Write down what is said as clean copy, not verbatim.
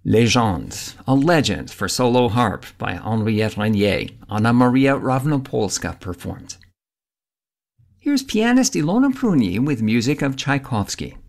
Legende, a legend for solo harp by Henriette Renier, Anna Maria Ravnopolska performed. Here's pianist Ilona Prunyi with music of Tchaikovsky.